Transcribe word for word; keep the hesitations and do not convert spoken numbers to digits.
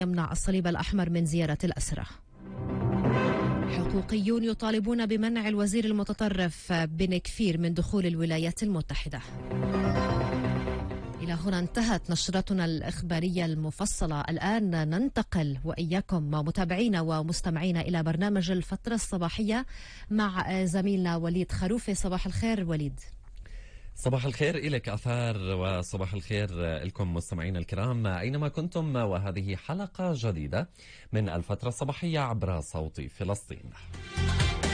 يمنع الصليب الأحمر من زيارة الأسرى. حقوقيون يطالبون بمنع الوزير المتطرف بن كفير من دخول الولايات المتحدة. إلى هنا انتهت نشرتنا الإخبارية المفصلة. الآن ننتقل وإياكم متابعينا ومستمعينا إلى برنامج الفترة الصباحية مع زميلنا وليد خروفي. صباح الخير وليد. صباح الخير إلك أثار، وصباح الخير لكم مستمعينا الكرام أينما كنتم، وهذه حلقة جديدة من الفترة الصباحية عبر صوت فلسطين.